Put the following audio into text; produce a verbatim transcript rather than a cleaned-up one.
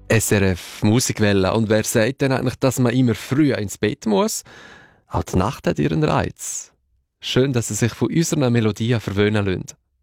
S R F Musikwelle. Und wer sagt denn eigentlich, dass man immer früh ins Bett muss? Auch die Nacht hat ihren Reiz. Schön, dass Sie sich von unserer Melodie verwöhnen lassen.